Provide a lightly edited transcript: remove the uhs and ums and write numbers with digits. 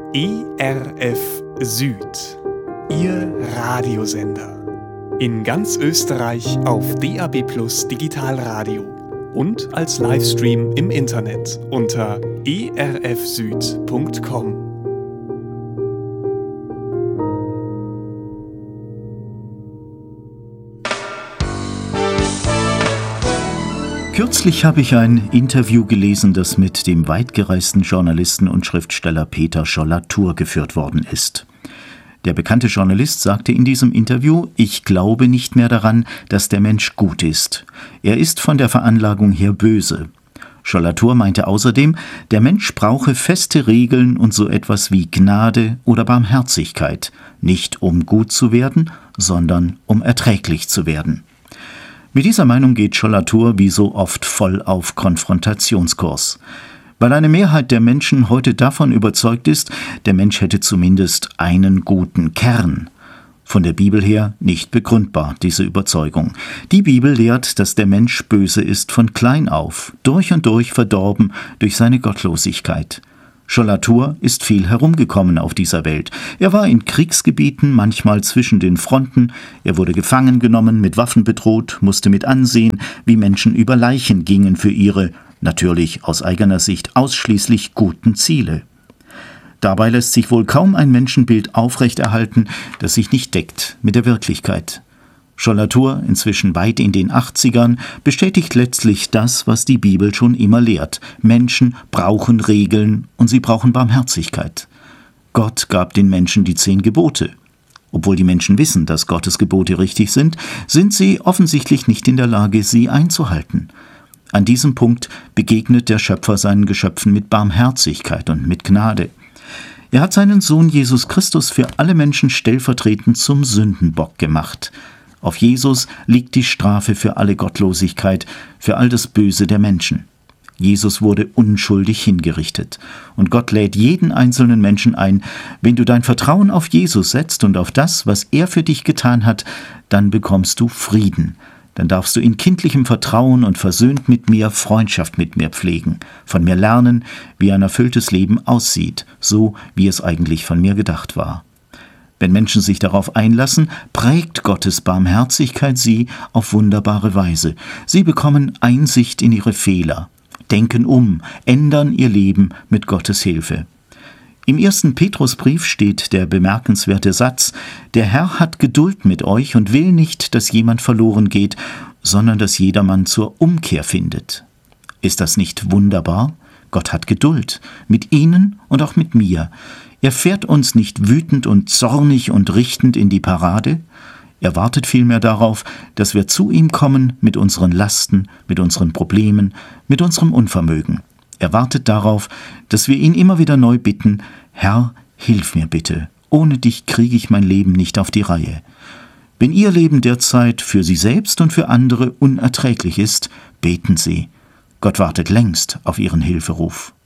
ERF Süd, Ihr Radiosender. In ganz Österreich auf DAB+ Digitalradio und als Livestream im Internet unter erfsüd.com. Kürzlich habe ich ein Interview gelesen, das mit dem weitgereisten Journalisten und Schriftsteller Peter Schollatur geführt worden ist. Der bekannte Journalist sagte in diesem Interview: Ich glaube nicht mehr daran, dass der Mensch gut ist. Er ist von der Veranlagung her böse. Schollatur meinte außerdem, der Mensch brauche feste Regeln und so etwas wie Gnade oder Barmherzigkeit, nicht um gut zu werden, sondern um erträglich zu werden. Mit dieser Meinung geht Schollatur wie so oft voll auf Konfrontationskurs. Weil eine Mehrheit der Menschen heute davon überzeugt ist, der Mensch hätte zumindest einen guten Kern. Von der Bibel her nicht begründbar, diese Überzeugung. Die Bibel lehrt, dass der Mensch böse ist von klein auf, durch und durch verdorben durch seine Gottlosigkeit. Schollatur ist viel herumgekommen auf dieser Welt. Er war in Kriegsgebieten, manchmal zwischen den Fronten. Er wurde gefangen genommen, mit Waffen bedroht, musste mit ansehen, wie Menschen über Leichen gingen für ihre, natürlich aus eigener Sicht ausschließlich guten Ziele. Dabei lässt sich wohl kaum ein Menschenbild aufrechterhalten, das sich nicht deckt mit der Wirklichkeit. Schollatur, inzwischen weit in den 80ern, bestätigt letztlich das, was die Bibel schon immer lehrt. Menschen brauchen Regeln und sie brauchen Barmherzigkeit. Gott gab den Menschen die 10 Gebote. Obwohl die Menschen wissen, dass Gottes Gebote richtig sind sie offensichtlich nicht in der Lage, sie einzuhalten. An diesem Punkt begegnet der Schöpfer seinen Geschöpfen mit Barmherzigkeit und mit Gnade. Er hat seinen Sohn Jesus Christus für alle Menschen stellvertretend zum Sündenbock gemacht. Auf Jesus liegt die Strafe für alle Gottlosigkeit, für all das Böse der Menschen. Jesus wurde unschuldig hingerichtet. Und Gott lädt jeden einzelnen Menschen ein: Wenn du dein Vertrauen auf Jesus setzt und auf das, was er für dich getan hat, dann bekommst du Frieden. Dann darfst du in kindlichem Vertrauen und versöhnt mit mir Freundschaft mit mir pflegen, von mir lernen, wie ein erfülltes Leben aussieht, so wie es eigentlich von mir gedacht war. Wenn Menschen sich darauf einlassen, prägt Gottes Barmherzigkeit sie auf wunderbare Weise. Sie bekommen Einsicht in ihre Fehler, denken um, ändern ihr Leben mit Gottes Hilfe. Im 1. Petrusbrief steht der bemerkenswerte Satz: Der Herr hat Geduld mit euch und will nicht, dass jemand verloren geht, sondern dass jedermann zur Umkehr findet. Ist das nicht wunderbar? Gott hat Geduld mit Ihnen und auch mit mir. Er fährt uns nicht wütend und zornig und richtend in die Parade. Er wartet vielmehr darauf, dass wir zu ihm kommen mit unseren Lasten, mit unseren Problemen, mit unserem Unvermögen. Er wartet darauf, dass wir ihn immer wieder neu bitten: Herr, hilf mir bitte. Ohne dich kriege ich mein Leben nicht auf die Reihe. Wenn Ihr Leben derzeit für Sie selbst und für andere unerträglich ist, beten Sie. Gott wartet längst auf Ihren Hilferuf.